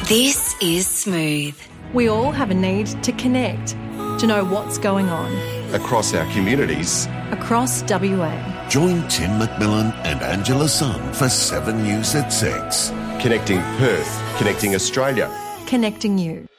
This is Smooth. We all have a need to connect, to know what's going on. Across our communities. Across WA. Join Tim McMillan and Angela Sun for 7 News at 6. Connecting Perth, connecting Australia. Connecting you.